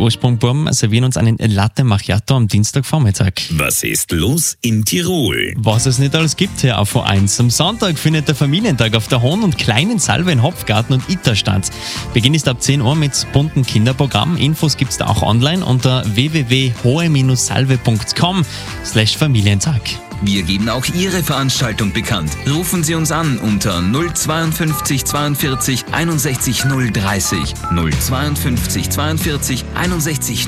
Ursprungbuben servieren uns einen Latte Macchiato am Dienstagvormittag. Was ist los in Tirol? Was es nicht alles gibt hier auf O1. Am Sonntag findet der Familientag auf der Hohen und Kleinen Salve in Hopfgarten und Iter statt. Beginn ist ab 10 Uhr mit bunten Kinderprogramm. Infos gibt's da auch online unter www.hohe-salve.com/Familientag. Wir geben auch Ihre Veranstaltung bekannt. Rufen Sie uns an unter 052 42 61 030. 052 42 61